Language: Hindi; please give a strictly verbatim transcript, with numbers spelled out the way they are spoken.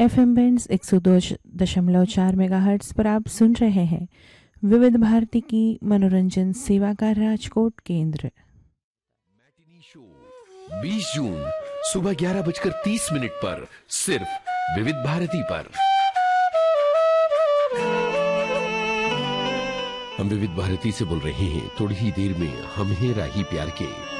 एफ एम बैंड्स एक सौ दो दशमलव चार मेगाहर्ट्ज पर आप सुन रहे हैं विविध भारती की मनोरंजन सेवा का राजकोट केंद्र। मैटिनी शो बीस जून सुबह ग्यारह बजकर तीस मिनट पर सिर्फ विविध भारती पर। हम विविध भारती से बोल रहे हैं। थोड़ी ही देर में हम हैं राही प्यार के।